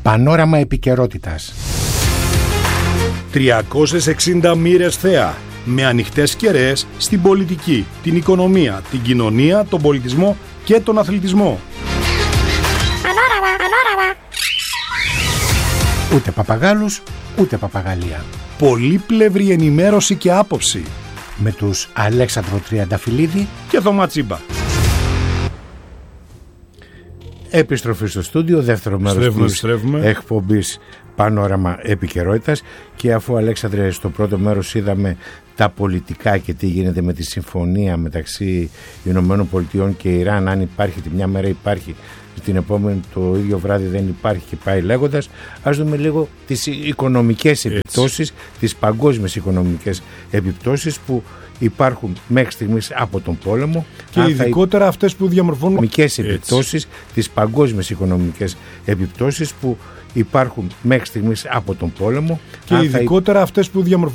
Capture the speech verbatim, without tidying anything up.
Πανόραμα επικαιρότητας. τριακόσιες εξήντα μοίρες θέα, με ανοιχτές κεραίες στην πολιτική, την οικονομία, την κοινωνία, τον πολιτισμό και τον αθλητισμό. Πανόραμα, πανόραμα. Ούτε παπαγάλους, ούτε παπαγαλία. Πολύπλευρη ενημέρωση και άποψη. Με τους Αλέξανδρο Τριανταφυλλίδη Και Θωμά Τσίμπα. Επιστροφή στο στούντιο, δεύτερο μέρος Στρέφουμε, της στρέφουμε. εκπομπής Πανόραμα επικαιρότητας. Και αφού, Αλέξανδρε, στο πρώτο μέρος είδαμε τα πολιτικά και τι γίνεται με τη συμφωνία μεταξύ Ηνωμένων Πολιτειών και Ιράν, αν υπάρχει, τη μια μέρα υπάρχει, την επόμενη το ίδιο βράδυ δεν υπάρχει και πάει λέγοντας, ας δούμε λίγο τις οικονομικές επιπτώσεις, τις παγκόσμιες οικονομικές επιπτώσεις που υπάρχουν μέχρι στιγμής από τον πόλεμο Και ειδικότερα θα... αυτές που διαμορφώνουν οικονομικές επιπτώσεις, τις παγκόσμιες οικονομικές επιπτώσεις που υπάρχουν μέχρι στιγμής από τον πόλεμο και ειδικότερα θα... αυτές που διαμορφώνουν